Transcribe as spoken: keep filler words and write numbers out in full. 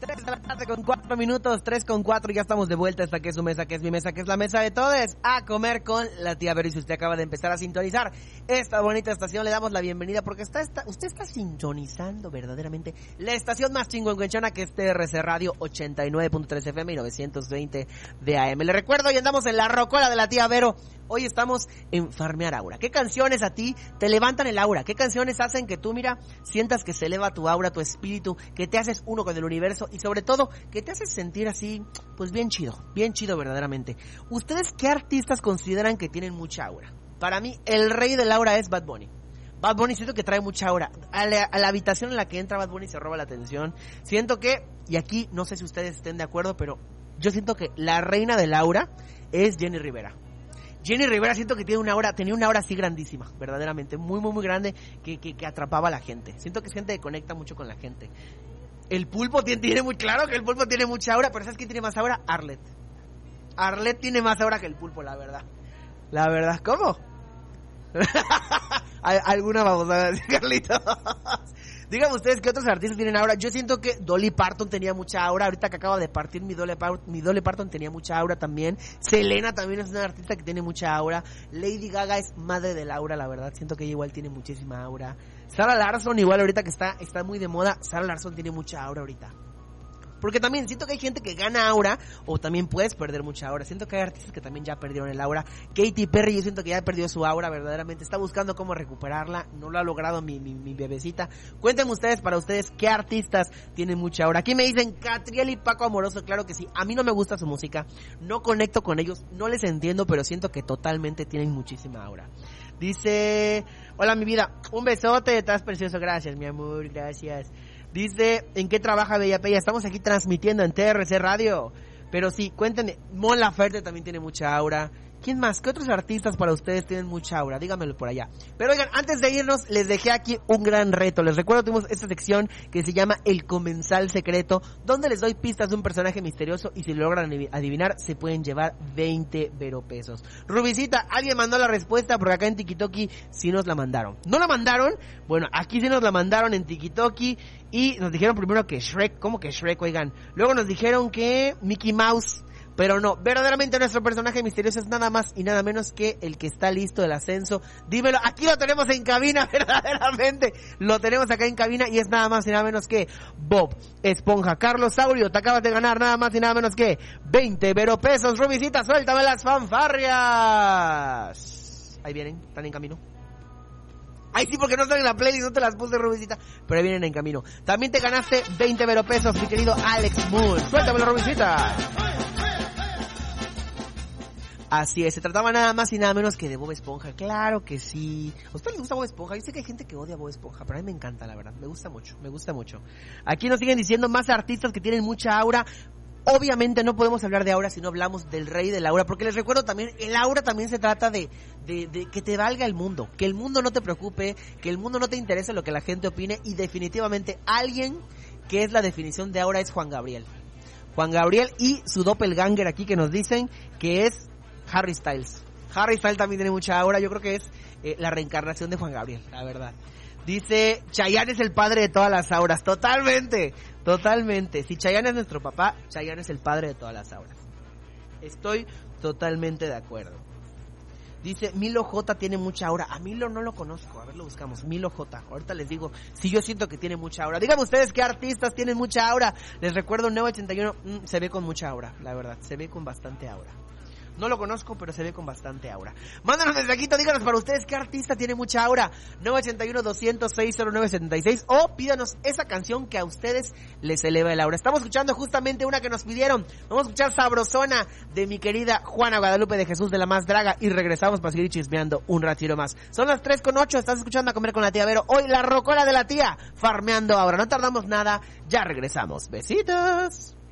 tres de la tarde con cuatro minutos, tres con cuatro, ya estamos de vuelta. Esta que es su mesa, que es mi mesa, que es la mesa de todos, a comer con la tía Vero. Y si usted acaba de empezar a sintonizar esta bonita estación, le damos la bienvenida porque está, está usted está sintonizando verdaderamente la estación más chingüengüenchona, que es T R C Radio ochenta y nueve punto tres F M y novecientos veinte de A M. Le recuerdo, hoy andamos en la rocola de la tía Vero. Hoy estamos en Farmear Aura. ¿Qué canciones a ti te levantan el aura? ¿Qué canciones hacen que tú, mira, sientas que se eleva tu aura, tu espíritu, que te haces uno con el universo y sobre todo que te haces sentir así, pues bien chido, bien chido verdaderamente? ¿Ustedes qué artistas consideran que tienen mucha aura? Para mí, el rey del aura es Bad Bunny. Bad Bunny siento que trae mucha aura. A la, a la habitación en la que entra Bad Bunny se roba la atención. Siento que, y aquí no sé si ustedes estén de acuerdo, pero yo siento que la reina del aura es Jenny Rivera. Jenny Rivera siento que tiene una aura, tenía una aura así grandísima, verdaderamente, muy, muy, muy grande, que, que, que atrapaba a la gente. Siento que es gente que conecta mucho con la gente. El Pulpo tiene, tiene muy claro que el Pulpo tiene mucha aura, pero ¿sabes quién tiene más aura? Arlet. Arlet tiene más aura que el Pulpo, la verdad. La verdad, ¿cómo? Alguna vamos a ver, Carlitos. Díganme ustedes qué otros artistas tienen aura. Yo siento que Dolly Parton tenía mucha aura. Ahorita que acaba de partir mi Dolly, mi Dolly Parton tenía mucha aura también. Selena también es una artista que tiene mucha aura. Lady Gaga es madre del aura, la verdad. Siento que ella igual tiene muchísima aura. Sarah Larsson igual ahorita que está, está muy de moda. Sarah Larsson tiene mucha aura ahorita. Porque también siento que hay gente que gana aura o también puedes perder mucha aura. Siento que hay artistas que también ya perdieron el aura. Katy Perry, yo siento que ya perdió su aura verdaderamente. Está buscando cómo recuperarla. No lo ha logrado mi, mi, mi bebecita. Cuéntenme ustedes, para ustedes, qué artistas tienen mucha aura. Aquí me dicen Catriel y Paco Amoroso. Claro que sí. A mí no me gusta su música. No conecto con ellos. No les entiendo, pero siento que totalmente tienen muchísima aura. Dice, hola mi vida. Un besote. Estás precioso. Gracias, mi amor. Gracias. Dice, ¿en qué trabaja Bella Pella? Estamos aquí transmitiendo en T R C Radio. Pero sí, cuéntenme, Mon Laferte también tiene mucha aura. ¿Quién más? ¿Qué otros artistas para ustedes tienen mucha aura? Díganmelo por allá. Pero oigan, antes de irnos, les dejé aquí un gran reto. Les recuerdo, tuvimos esta sección que se llama El Comensal Secreto, donde les doy pistas de un personaje misterioso y si lo logran adivinar, se pueden llevar veinte veropesos. Rubicita, alguien mandó la respuesta porque acá en Tikitoki sí nos la mandaron. ¿No la mandaron? Bueno, aquí sí nos la mandaron en Tikitoki y nos dijeron primero que Shrek. ¿Cómo que Shrek? Oigan. Luego nos dijeron que Mickey Mouse. Pero no, verdaderamente nuestro personaje misterioso es nada más y nada menos que el que está listo del ascenso. Dímelo, aquí lo tenemos en cabina, verdaderamente. Lo tenemos acá en cabina y es nada más y nada menos que Bob Esponja. Carlos Saurio, te acabas de ganar nada más y nada menos que veinte veropesos. Rubicita, suéltame las fanfarrias. Ahí vienen, están en camino. Ay, sí, porque no están en la playlist, no te las puse, Rubicita, pero ahí vienen en camino. También te ganaste veinte veropesos, mi querido Alex Moon. Suéltamelo, Rubicita. Así es, se trataba nada más y nada menos que de Bob Esponja. Claro que sí. ¿A usted le gusta Bob Esponja? Yo sé que hay gente que odia a Bob Esponja, pero a mí me encanta, la verdad. Me gusta mucho, me gusta mucho. Aquí nos siguen diciendo más artistas que tienen mucha aura. Obviamente no podemos hablar de aura si no hablamos del rey del aura, porque les recuerdo también, el aura también se trata de, de, de que te valga el mundo, que el mundo no te preocupe, que el mundo no te interese lo que la gente opine, y definitivamente alguien que es la definición de aura es Juan Gabriel. Juan Gabriel y su doppelganger aquí que nos dicen que es Harry Styles. Harry Styles también tiene mucha aura, yo creo que es eh, la reencarnación de Juan Gabriel, la verdad. Dice, Chayanne es el padre de todas las auras. Totalmente, totalmente. Si Chayanne es nuestro papá, Chayanne es el padre de todas las auras. Estoy totalmente de acuerdo. Dice, Milo J tiene mucha aura. A Milo no lo conozco, a ver, lo buscamos. Milo J, ahorita les digo si yo siento que tiene mucha aura. Díganme ustedes qué artistas tienen mucha aura. Les recuerdo, Neo ochenta y uno mmm, se ve con mucha aura, la verdad, se ve con bastante aura. No lo conozco, pero se ve con bastante aura. Mándanos mensajito, díganos para ustedes qué artista tiene mucha aura. nueve ocho uno, dos cero seis, cero nueve siete seis. O pídanos esa canción que a ustedes les eleva el aura. Estamos escuchando justamente una que nos pidieron. Vamos a escuchar Sabrosona de mi querida Juana Guadalupe de Jesús de la Más Draga. Y regresamos para seguir chismeando un ratito más. Son las tres con ocho, estás escuchando A Comer con la Tía Vero. Hoy la rocola de la tía, farmeando ahora. No tardamos nada, ya regresamos. Besitos.